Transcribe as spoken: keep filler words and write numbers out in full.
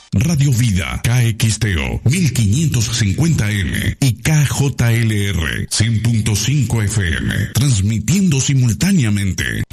Radio Vida, K X T O mil quinientos cincuenta M y K J L R cien punto cinco F M, transmitiendo simultáneamente